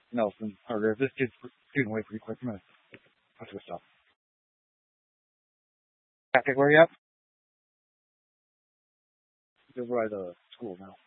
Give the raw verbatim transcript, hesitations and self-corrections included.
Nelson, or if this kid's shooting away pretty quick, I'm gonna have to stop. Patrick, where you at? Over by the school now.